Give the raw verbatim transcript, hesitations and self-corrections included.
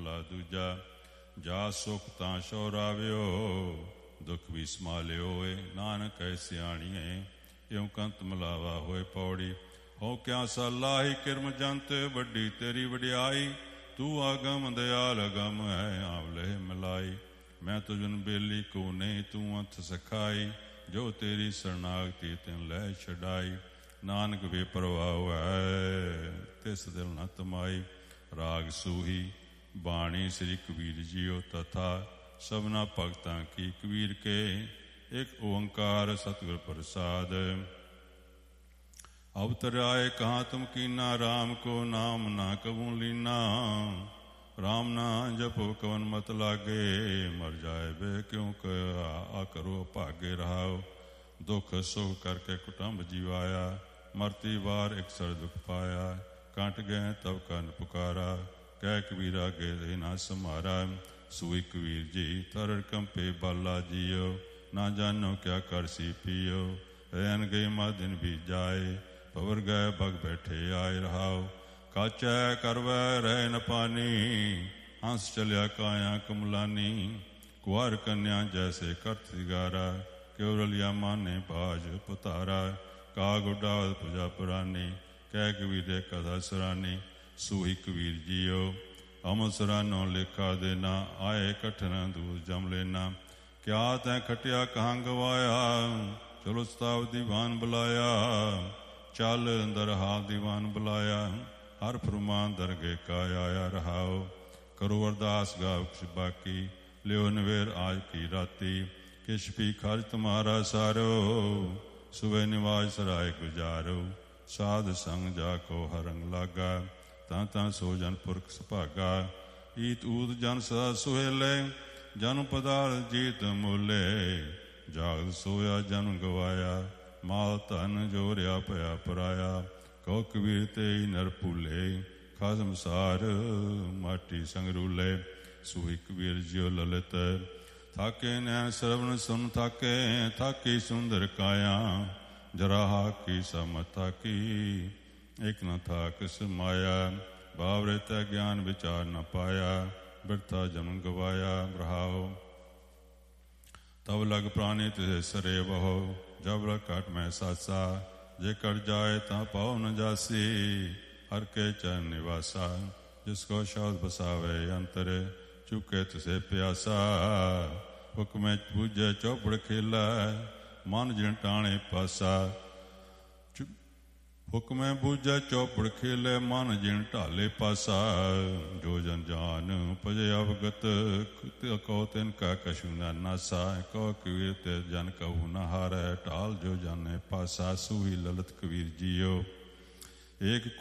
ਮਹਲਾ ਦੂਜਾ। ਜਾ ਸੁਖ ਤਾਂ ਸ਼ੌਰਾਵਿਓ, ਦੁੱਖ ਵੀ ਸੰਭਾਲਿਓ ਏ। ਨਾਨਕ ਐ ਸਿਆਣੀਏ, ਇਉਂ ਕੰਤ ਮਿਲਾਵਾ ਹੋਏ ਪੌੜੀ। ਹੋ ਕਿਆ ਸਲਾਹੀ ਕਿਰਮ ਜੰਤ, ਵੱਡੀ ਤੇਰੀ ਵਡਿਆਈ। ਤੂੰ ਆਗਮ ਦਿਆਲ ਅਗਮ ਹੈ, ਆਵਲੇ ਮਿਲਾਈ। ਮੈਂ ਤੁਝਨ ਬੇਲੀ ਕੋ ਨਹੀਂ, ਤੂੰ ਅੰਤ ਸਖਾਈ। ਜੋ ਤੇਰੀ ਸਰਨਾਗਤੀ ਤਿਨ ਲੈ ਛਡਾਈ। ਨਾਨਕ ਬੇਪਰਵਾਹ ਹੈ, ਤਿਸ ਦਿਲ ਨ ਤਮਾਈ। ਰਾਗ ਸੂਹੀ ਬਾਣੀ ਸ੍ਰੀ ਕਬੀਰ ਜੀਓ ਤਥਾ। ਸਭਨਾ ਭਗਤਾਂ ਕੀ ਕਬੀਰ ਕੇ, ਇੱਕ ਓੰਕਾਰ ਸਤਿਗੁਰ ਪ੍ਰਸਾਦ। ਅਵਤਰਾਏ ਕਹਾਂ ਤੁਮ ਕੀਨਾ, ਰਾਮ ਕੋ ਨਾਮ ਨਾ ਕਬੂ ਲੀਨਾ। ਰਾਮ ਨਾ ਜਪੋ ਕਵਨ ਮਤ ਲਾਗੇ, ਮਰ ਜਾਏ ਬੇ ਕਿਉਂ ਆ ਕਰੋ ਭਾਗੇ ਰਹਾਓ। ਦੁੱਖ ਸੁਖ ਕਰਕੇ ਕੁਟੰਬ ਜੀਵਾਇਆ, ਮਰਤੀ ਵਾਰ ਇੱਕ ਸਰ ਦੁੱਖ ਪਾਇਆ। ਕੰਟ ਗਏ ਤਬ ਕੰਨ ਪੁਕਾਰਾ, ਕਹਿ ਕਬੀਰਾ ਗੇ ਦੇ ਨਾ ਸਮਾਰਾ। ਸੂਈ ਕਬੀਰ ਜੀ ਤਰੜ ਕੰਪੇ ਬਾਲਾ ਜੀਓ, ਨਾ ਜਾਨੋ ਕਿਆ ਕਰ ਸੀ ਪੀਓ। ਰਹਿਣ ਗਏ ਮਾ ਦਿਨ ਵੀ ਜਾਏ, ਪਵਰ ਗਏ ਬਗ ਬੈਠੇ ਆਏ ਰਹਾਓ। ਕਾਚੈ ਕਰਵੈ ਰਹਿ ਨ ਪਾਨੀ, ਹੰਸ ਚਲਿਆ ਕਾਇਆ ਕਮਲਾਨੀ। ਕੁਆਰ ਕੰਨਿਆ ਜੈਸੇ ਕਰਤ ਸਿਗਾਰਾ, ਕਿਉ ਰਲਿਆ ਮਾਨੇ ਬਾਜ ਪੁਤਾਰਾ। ਕਾਗ ਉਡਾਵਤ ਪੁਜਾ ਪੁਰਾਨੀ, ਕਹਿ ਕਬੀਰੇ ਕਥਾ ਸਰਾਨੀ। ਸੂਹੀ ਕਬੀਰ ਜੀਓ ਅਮਲ ਸਰਾਨੋ ਲੇਖਾ ਦੇਨਾ, ਆਏ ਕਠਨ ਦੂਰ ਜਮ ਲੈਨਾ। ਕਿਆ ਤੈਂ ਖਟਿਆ ਕਹਾਂ ਗਵਾਇਆ, ਚਲੋ ਸਤਾਵ ਦੀਵਾਨ ਬੁਲਾਇਆ। ਚੱਲ ਅੰਦਰ ਹਾਲ ਦੀਵਾਨ ਬੁਲਾਇਆ, ਹਰ ਫਰਮਾਨ ਦਰਗੇ ਕਾ ਆਇਆ ਰਹਾਓ। ਕਰੋ ਅਰਦਾਸ ਗਾਵ ਕੁਛ ਬਾਕੀ, ਲਿਓ ਨਵੇਰ ਆਜ ਕੀ ਰਾਤੀ। ਕਿਛ ਵੀ ਖਰਚ ਤੁਮਾਰਾ ਸਾਰੋ, ਸੁਬਹ ਨਿਵਾਜ ਸਰਾਏ ਗੁਜ਼ਾਰੋ। ਸਾਧ ਸੰਗ ਜਾ ਕੋ ਹਰੰਗ ਲਾਗਾ, ਤਾਂ ਤਾਂ ਸੋ ਜਨ ਪੁਰਖ ਸੁਭਾਗਾ। ਈਤ ਊਤ ਜਨ ਸਦਾ ਸੁਹੇਲੇ, ਜਨ ਪਦਾਰਥ ਜੀਤ ਮੂਲੇ। ਜਾਗਤ ਸੋਇਆ ਜਨ ਗਵਾਇਆ, ਮਾਲ ਧਨ ਜੋਰਿਆ ਭਇਆ ਪਰਾਇਆ। ਕਹੋ ਕਬੀਰ ਤੇ ਨਰ ਭੂਲੇ, ਖਾਸਮ ਸਾਰ ਮਾਟੀ ਸੰਗ ਰੂਲੇ। ਸੂਹੀ ਕਬੀਰ ਜਿਉ ਲਲਿਤ, ਥਾਕੇ ਨੈਣ ਸਰਵਣ ਸੁਨ ਥਾਕੇ। ਥਾਕੀ ਸੁੰਦਰ ਕਾਇਆ, ਜਰਾ ਹਾਕੀ ਸਮਤ ਥਾਕੀ। ਇੱਕ ਨ ਥਾਕ ਸਮਾਇਆ, ਬਾਵਰੇ ਤੈ ਗਿਆਨ ਵਿਚਾਰ ਨ ਪਾਇਆ। ਬਿਰਥਾ ਜਨਮ ਗਵਾਇਆ ਰਹਾਓ। ਤਬ ਲਗ ਪ੍ਰਾਣੀ ਤਿਸੇ ਸਰੇ ਬਹੋ, ਜਬ ਲਗ ਘਟ ਮੈਂ ਸਾਸਾ। ਜੇ ਕਟ ਜਾਏ ਤਾਂ ਪਾਉ ਨ ਜਾਸੀ, ਹਰ ਕੇ ਚਰਨ ਨਿਵਾਸਾ। ਜਿਸ ਕੋ ਸ਼ਬਦ ਬਸਾਵੇ ਅੰਤਰ, ਚੁਕੇ ਤਿਸੇ ਪਿਆਸਾ। ਹੁਕਮੈ ਬੂਝੈ ਚੌਪੜ ਖੇਲਾ, ਮਨ ਜਿਨ ਟਾਣੇ ਪਾਸਾ। ਹੁਕਮੈ ਬੂਝੈ ਚੌਪੜ ਖੇਲੇ, ਮਨ ਜਿਨ ਢਾਲੇ ਪਾਸਾ। ਜੋ ਜਨ ਜਾਨ ਭਜੇ ਅਵਗਤ, ਕਹੋ ਤਿਨ ਕਾ ਕਛੂ ਨ ਨਾਸਾ। ਕਹੋ ਕਬੀਰ ਤੇ ਜਨ ਕਹੂ ਨ ਹਾਰੈ, ਢਾਲ ਜੋ ਜਾਨੇ ਪਾਸਾ। ਸੂਹੀ ਲਲਿਤ ਕਬੀਰ ਜੀਓ ਏਕ